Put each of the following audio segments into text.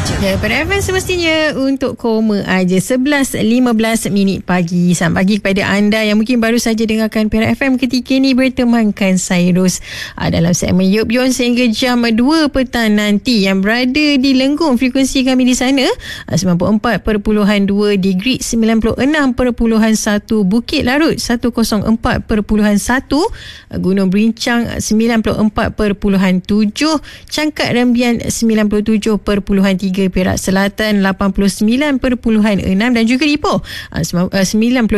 aja. Ya, pada FM semestinya untuk koma aja. 11.15 minit pagi. Selamat pagi kepada anda yang mungkin baru saja dengarkan Perak FM ketika ini, bertemankan saya Ros dalam segmen Yop Yon sehingga jam 2 petang nanti, yang berada di lengkung frekuensi kami di sana 94.2 degree, 96.1 Bukit Larut, 104.1 Gunung Berincang, 94.7 Cangkat Rembian, 97.3 Perak Selatan, 89.6 dan juga Ipoh 95.6.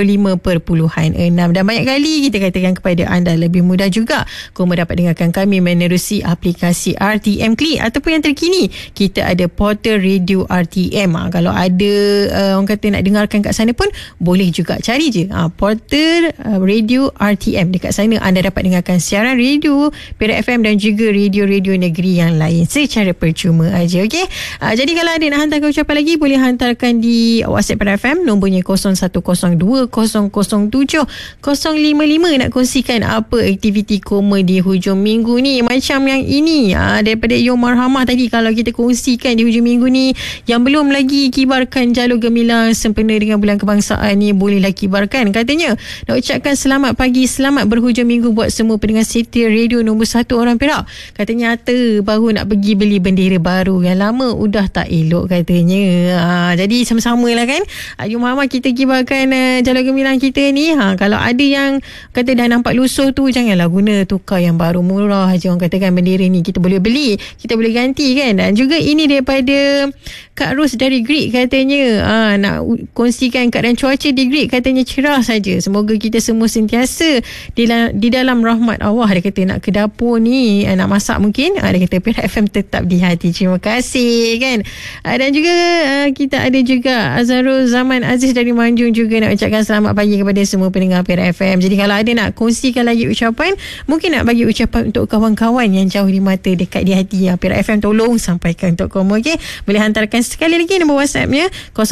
Dan banyak kali kita katakan kepada anda, lebih mudah juga kamu dapat dengarkan kami menerusi aplikasi RTM Klik, ataupun yang terkini kita ada portal radio RTM. Kalau ada orang kata nak dengarkan kat sana pun boleh juga, cari je portal radio RTM. Dekat sana anda dapat dengarkan siaran radio Perak FM dan juga radio-radio negeri yang lain secara percuma aja. Okey. Jadi kalau ada nak hantarkan ucapan lagi, boleh hantarkan di WhatsApp Perak FM, nombornya 0102007055. Nak kongsikan apa aktiviti koma di hujung minggu ni, macam yang ini daripada Yom Marhamah tadi. Kalau kita kongsikan di hujung minggu ni, yang belum lagi kibarkan jalur gemilang sempena dengan bulan kebangsaan ni, bolehlah kibarkan. Katanya nak ucapkan selamat pagi, selamat berhujung minggu buat semua pendengar setia radio nombor 1 orang Perak. Katanya nyata baru nak pergi beli bendera baru, yang lama udah tak elok katanya. Jadi sama-sama lah kan, Yom Marhamah kita kibarkan jalur gemilang kita ni. Kalau ada yang kata dah nampak lusuh tu, janganlah guna, tukar yang baru, murah aja. Orang katakan bendera ni kita boleh beli, kita boleh ganti kan. Dan juga ini daripada Kak Ros dari Greek, katanya nak kongsikan keadaan cuaca di Greek, katanya cerah saja. Semoga kita semua sentiasa di dalam rahmat Allah. Dia kata nak ke dapur ni, nak masak mungkin, dia kata Perak FM tetap di hati. Terima kasih kan. Dan juga kita ada juga Azharul Zaman Aziz dari Manjung, juga nak ucapkan selamat pagi kepada semua pendengar Perak FM. Jadi kalau ada nak kongsikan lagi ucapan, mungkin nak bagi ucapan untuk kawan-kawan yang jauh di mata, dekat di hati, Perak FM tolong sampaikan untuk kamu. Okay? Boleh hantarkan sekali lagi nombor WhatsAppnya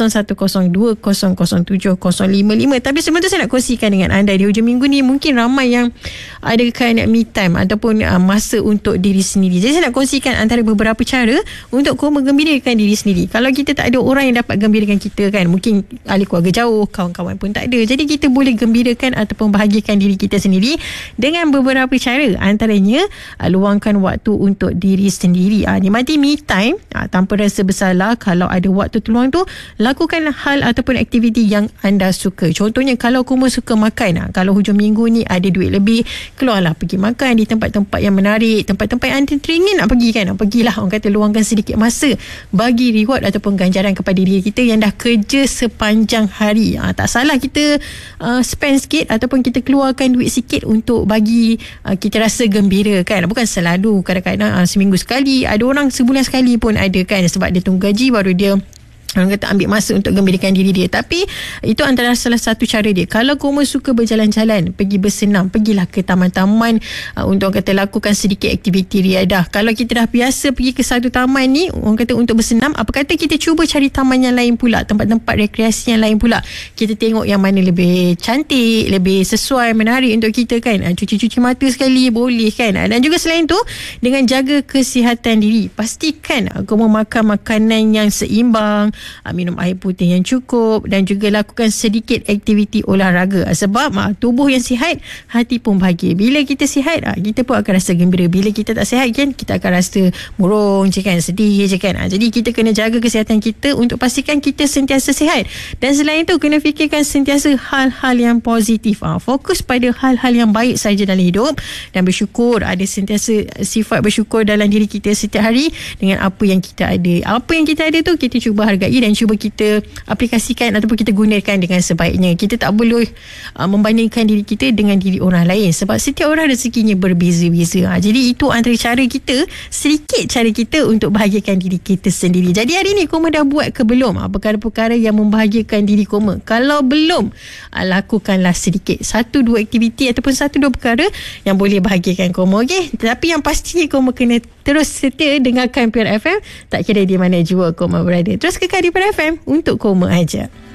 0102007055. Tapi sebelum tu saya nak kongsikan dengan anda, di hujung minggu ni mungkin ramai yang adakan me time ataupun masa untuk diri sendiri. Jadi saya nak kongsikan antara beberapa cara untuk kau menggembirakan diri sendiri. Kalau kita tak ada orang yang dapat gembirakan kita kan, mungkin ahli keluarga jauh, kawan-kawan pun tak ada, jadi kita boleh gembirakan ataupun bahagiakan diri kita sendiri dengan beberapa cara. Antaranya luangkan waktu untuk diri sendiri. Nikmati me time tanpa rasa bersalah. Kalau ada waktu terluang tu, lakukan hal ataupun aktiviti yang anda suka. Contohnya kalau kamu suka makan, kalau hujung minggu ni ada duit lebih, keluarlah pergi makan di tempat-tempat yang menarik, tempat-tempat yang anda teringin nak pergi kan. Pergilah, orang kata luangkan sedikit masa, bagi reward ataupun ganjaran kepada diri kita yang dah kerja sepanjang hari. Tak salah kita spend sikit ataupun kita keluarkan duit sikit untuk bagi kita rasa gembira kan. Bukan selalu, kadang-kadang seminggu sekali, ada orang sebulan sekali pun ada kan, sebab dia tunggu gaji baru dia orang kata ambil masa untuk gembirakan diri dia. Tapi itu antara salah satu cara dia. Kalau kamu suka berjalan-jalan, pergi bersenam, pergilah ke taman-taman untuk orang kata lakukan sedikit aktiviti riadah. Kalau kita dah biasa pergi ke satu taman ni, orang kata untuk bersenam, apa kata kita cuba cari taman yang lain pula, tempat-tempat rekreasi yang lain pula. Kita tengok yang mana lebih cantik, lebih sesuai, menarik untuk kita kan. Cuci-cuci mata sekali boleh kan. Dan juga selain tu, dengan jaga kesihatan diri, pastikan kamu makan makanan yang seimbang, minum air putih yang cukup, dan juga lakukan sedikit aktiviti olahraga. Sebab tubuh yang sihat, hati pun bahagia. Bila kita sihat, kita pun akan rasa gembira. Bila kita tak sihat kan, kita akan rasa murung je kan, sedih je kan. Jadi kita kena jaga kesihatan kita untuk pastikan kita sentiasa sihat. Dan selain tu, kena fikirkan sentiasa hal-hal yang positif. Fokus pada hal-hal yang baik saja dalam hidup, dan bersyukur. Ada sentiasa sifat bersyukur dalam diri kita setiap hari dengan apa yang kita ada. Apa yang kita ada tu kita cuba hargai dan cuba kita aplikasikan ataupun kita gunakan dengan sebaiknya. Kita tak boleh membandingkan diri kita dengan diri orang lain, sebab setiap orang rezekinya berbeza-beza. Jadi itu antara cara kita, sedikit cara kita untuk bahagiakan diri kita sendiri. Jadi hari ni koma dah buat ke belum perkara-perkara yang membahagiakan diri koma? Kalau belum, lakukanlah sedikit 1-2 aktiviti ataupun 1-2 perkara yang boleh bahagiakan koma. Okay? Tapi yang pastinya koma kena terus setia dengarkan Perak FM, tak kira di mana jua koma berada. Terus kekal di Perak FM untuk koma aja.